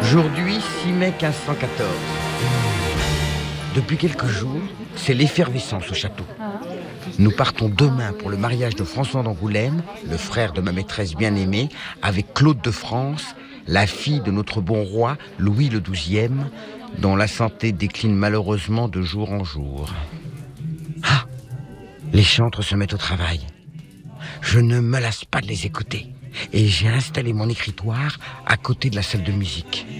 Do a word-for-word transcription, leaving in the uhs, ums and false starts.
Aujourd'hui, six mai quinze cent quatorze. Depuis quelques jours, c'est l'effervescence au château. Nous partons demain pour le mariage de François d'Angoulême, le frère de ma maîtresse bien-aimée, avec Claude de France, la fille de notre bon roi Louis le douzième, dont la santé décline malheureusement de jour en jour. Ah, les chantres se mettent au travail. Je ne me lasse pas de les écouter et j'ai installé mon écritoire à côté de la salle de musique.